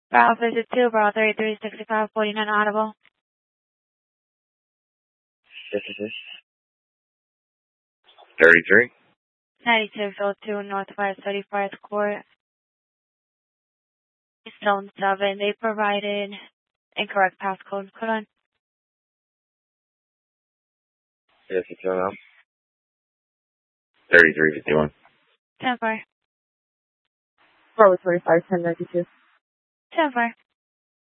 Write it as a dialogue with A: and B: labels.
A: Bravo visit 2, Bravo 3365, 49 audible.
B: This is this. 33.
A: 9602 Northwest 34th Court. Stone 7. They provided incorrect passcode. Hold on.
B: Yes, it's on. 3351.
A: 10-4.
C: Bravo 25, 1092.
A: 10-4.